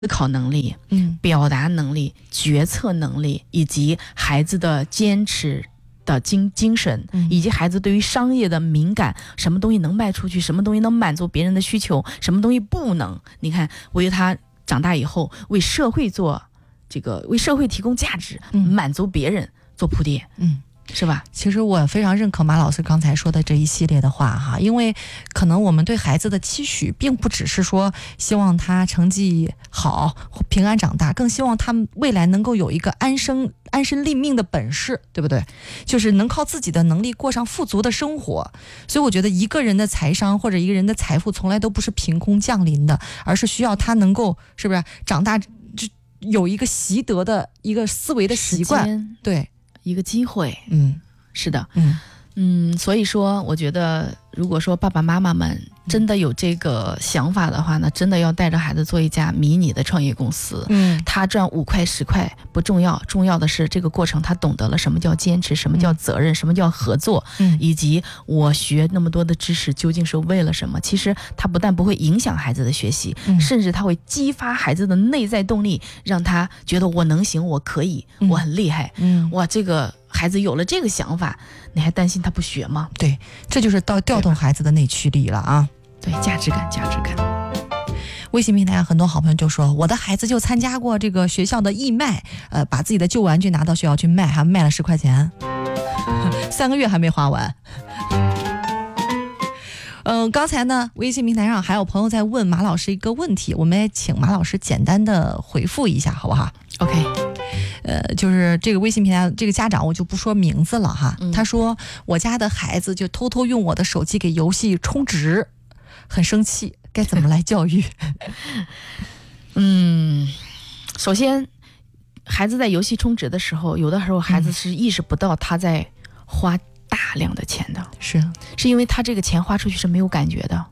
思考能力、表达能力、决策能力，以及孩子的坚持的精神，以及孩子对于商业的敏感，什么东西能卖出去，什么东西能满足别人的需求，什么东西不能。你看，为他长大以后为社会做为社会提供价值，满足别人做铺垫，是吧？ 其实我非常认可马老师刚才说的这一系列的话哈，因为可能我们对孩子的期许并不只是说希望他成绩好、平安长大，更希望他们未来能够有一个安身立命的本事，对不对？就是能靠自己的能力过上富足的生活。所以我觉得一个人的财商或者一个人的财富从来都不是凭空降临的，而是需要他能够是不是长大就有一个习得的一个思维的习惯，对。 一个机会，是的，所以说我觉得如果说爸爸妈妈们真的有这个想法的话呢，真的要带着孩子做一家迷你的创业公司，他赚5块10块不重要，重要的是这个过程他懂得了什么叫坚持，什么叫责任，什么叫合作，以及我学那么多的知识究竟是为了什么。其实他不但不会影响孩子的学习，甚至他会激发孩子的内在动力，让他觉得我能行，我可以，我很厉害，哇，这个孩子有了这个想法，你还担心他不学吗？ 对，这就是调动孩子的内驱力了啊！ 对，价值感。 微信平台上很多好朋友就说，我的孩子就参加过这个学校的义卖，把自己的旧玩具拿到学校去卖，还卖了10块钱，3个月还没花完。刚才呢，微信平台上还有朋友在问马老师一个问题，我们也请马老师简单的回复一下，好不好 ？OK。 就是这个微信平台这个家长我就不说名字了哈，他说我家的孩子就偷偷用我的手机给游戏充值，很生气，该怎么来教育？ 首先孩子在游戏充值的时候，有的时候孩子是意识不到他在花大量的钱的，是因为他这个钱花出去是没有感觉的，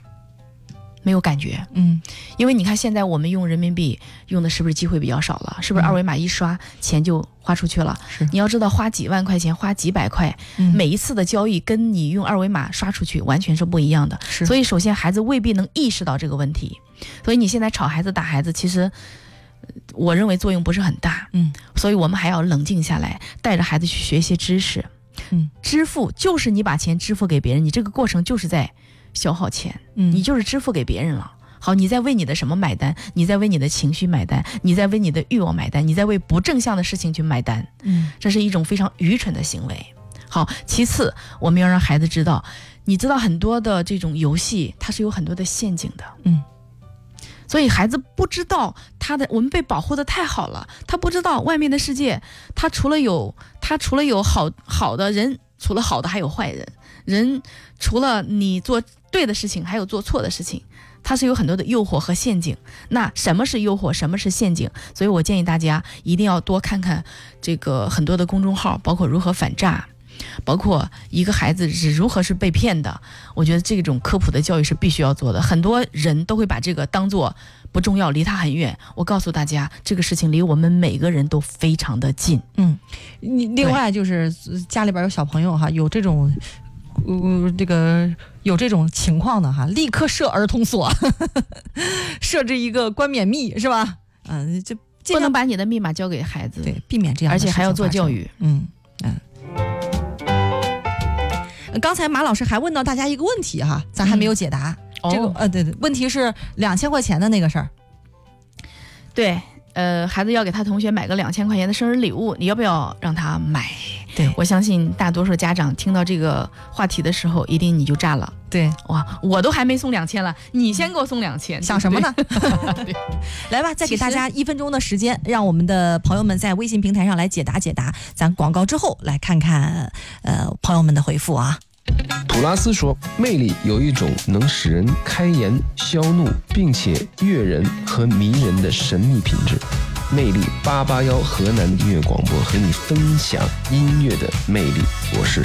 因为你看现在我们用人民币用的是不是机会比较少了？是不是二维码一刷钱就花出去了？你要知道花几万块钱，花几百块，每一次的交易跟你用二维码刷出去完全是不一样的。所以首先孩子未必能意识到这个问题，所以你现在吵孩子打孩子，其实我认为作用不是很大。所以我们还要冷静下来，带着孩子去学一些知识。支付就是你把钱支付给别人，你这个过程就是在消耗钱，你就是支付给别人了。好，你在为你的什么买单？你在为你的情绪买单，你在为你的欲望买单，你在为不正向的事情去买单。这是一种非常愚蠢的行为。好，其次我们要让孩子知道，你知道很多的这种游戏它是有很多的陷阱的。所以孩子不知道我们被保护的太好了，他不知道外面的世界，他除了有好的人，除了好的还有坏人，人除了你做对的事情还有做错的事情，它是有很多的诱惑和陷阱。那什么是诱惑，什么是陷阱？所以我建议大家一定要多看看这个很多的公众号，包括如何反诈，包括一个孩子是如何是被骗的。我觉得这种科普的教育是必须要做的，很多人都会把这个当作不重要，离他很远。我告诉大家，这个事情离我们每个人都非常的近。 另外就是家里边有小朋友哈，有这种有这种情况的哈，立刻设儿童锁，设置一个冠冕密，是吧？就不能把你的密码交给孩子， 对，避免这样的事情， 而且还要做教育。 刚才马老师还问到大家一个问题哈，咱还没有解答。这个对，问题是2000块钱的那个事儿。 对，孩子要给他同学买个2000块钱的生日礼物，你要不要让他买？ 对， 我相信大多数家长听到这个话题的时候，一定你就炸了。 对， 哇，我都还没送2000了，你先给我送2000， 想什么呢？来吧，再给大家1分钟的时间，让我们的朋友们在微信平台上来解答。咱广告之后来看看朋友们的回复啊。 普拉斯说，魅力有一种能使人开颜消怒，并且悦人和迷人的神秘品质。魅力881河南音乐广播和你分享音乐的魅力，我是